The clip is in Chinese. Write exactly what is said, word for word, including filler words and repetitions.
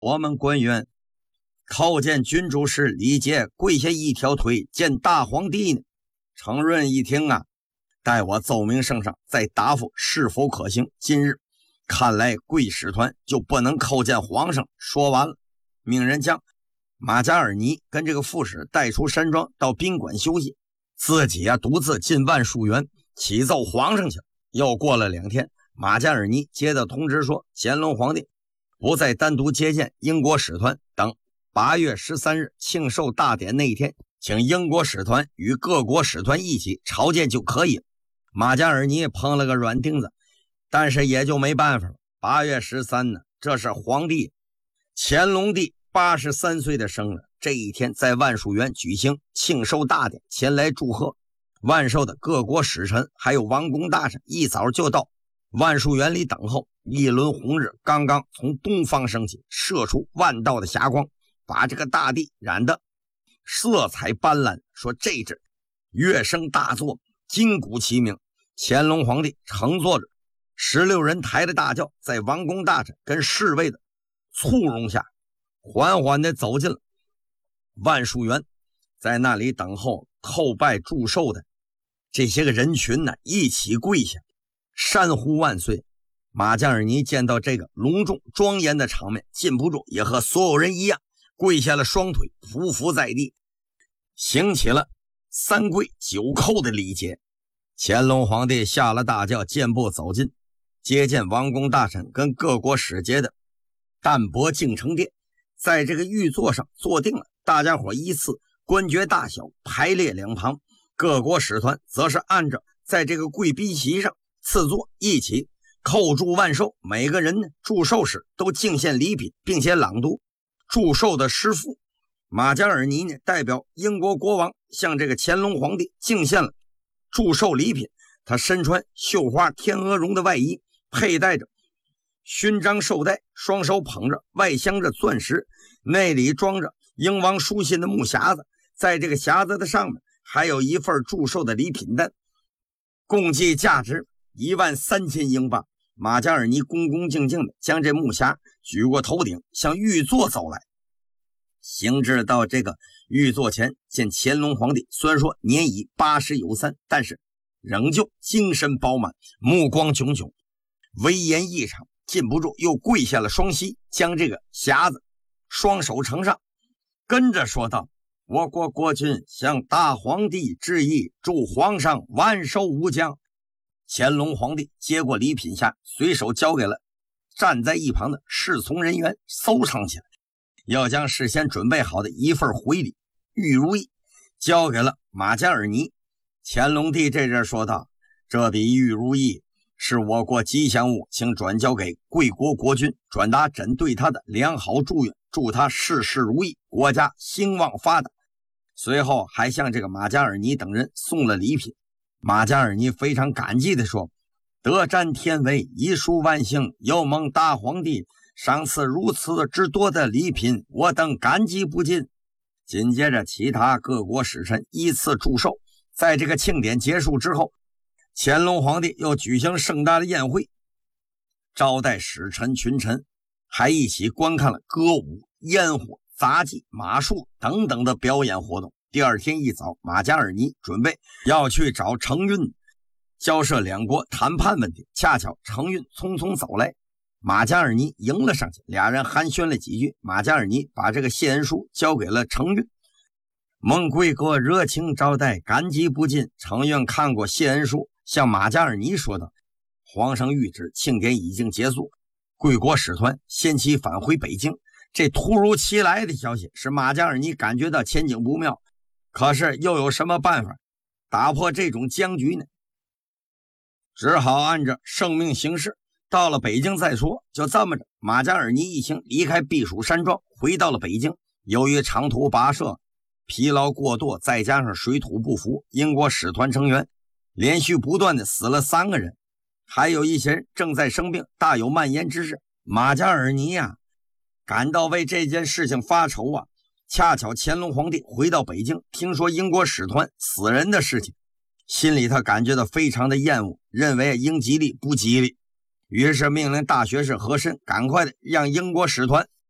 我们官员叩见君主时，礼节跪下一条腿见大皇帝呢。程润一听啊，待我奏明圣上，再答复是否可行。今日看来贵使团就不能叩见皇上。说完了，命人将马加尔尼跟这个副使带出山庄到宾馆休息，自己啊独自进万树园启奏皇上去了。又过了两天，马加尔尼接到通知说，乾隆皇帝不再单独接见英国使团，等八月十三日庆寿大典那一天，请英国使团与各国使团一起朝见就可以了。马加尔尼碰了个软钉子，但是也就没办法了。八月十三呢，这是皇帝乾隆帝八十三岁的生日，这一天在万树园举行庆寿大典，前来祝贺。万寿的各国使臣还有王公大臣一早就到万树园里等候。一轮红日刚刚从东方升起，射出万道的霞光，把这个大地染得色彩斑斓。说这阵乐声大作，金鼓齐鸣，乾隆皇帝乘坐着十六人抬的大轿，在王公大臣跟侍卫的簇拥下缓缓地走进了万树园。在那里等候叩拜祝寿的这些个人群呢，一起跪下山呼万岁。马加尔尼见到这个隆重庄严的场面，禁不住也和所有人一样跪下了双腿，匍匐在地，行起了三跪九叩的礼节。乾隆皇帝下了大轿，健步走进接见王公大臣跟各国使节的淡泊敬诚殿，在这个御座上坐定了，大家伙依次官爵大小排列两旁，各国使团则是按着在这个贵宾席上次坐，一起叩祝万寿。每个人呢祝寿时都敬献礼品，并且朗读祝寿的诗赋。马加尔尼呢代表英国国王向这个乾隆皇帝敬献了祝寿礼品。他身穿绣花天鹅绒的外衣，佩戴着勋章绶带，双手捧着外镶着钻石，内里装着英王书信的木匣子，在这个匣子的上面还有一份祝寿的礼品单，共计价值一万三千英镑。马加尔尼恭恭敬敬地将这木匣举过头顶，向御座走来。行至到这个御座前，见乾隆皇帝虽然说年已八十有三，但是仍旧精神饱满，目光炯炯，威严异常，禁不住又跪下了双膝，将这个匣子双手呈上，跟着说道：我国国君向大皇帝致意，祝皇上万寿无疆。乾隆皇帝接过礼品下，随手交给了站在一旁的侍从人员，收藏起来，要将事先准备好的一份回礼玉如意交给了马加尔尼。乾隆帝这阵说道：这笔玉如意是我国吉祥物，请转交给贵国国君，转达朕对他的良好祝愿，祝他事事如意，国家兴旺发达。随后还向这个马加尔尼等人送了礼品。马加尔尼非常感激地说：得占天威，一书万幸，又蒙大皇帝赏赐如此之多的礼品，我等感激不尽。紧接着其他各国使臣依次祝寿。在这个庆典结束之后，乾隆皇帝又举行盛大的宴会，招待使臣群臣，还一起观看了歌舞、烟火、杂技、马术等等的表演活动。第二天一早，马加尔尼准备要去找程运交涉两国谈判问题，恰巧程运匆匆走来，马加尔尼迎了上去，俩人寒暄了几句。马加尔尼把这个谢恩书交给了程运，蒙贵国热情招待，感激不尽。程运看过谢恩书，向马加尔尼说道：皇上谕旨，庆典已经结束，贵国使团先期返回北京。这突如其来的消息使马加尔尼感觉到前景不妙，可是又有什么办法打破这种僵局呢？只好按照圣命行事，到了北京再说。就这么着，马加尔尼一行离开避暑山庄，回到了北京。由于长途跋涉，疲劳过度，再加上水土不服，英国使团成员连续不断的死了三个人，还有一些人正在生病，大有蔓延之势。马加尔尼呀、啊，感到为这件事情发愁啊。恰巧乾隆皇帝回到北京，听说英国使团死人的事情，心里他感觉到非常的厌恶，认为英吉利不吉利，于是命令大学士和珅赶快的让英国使团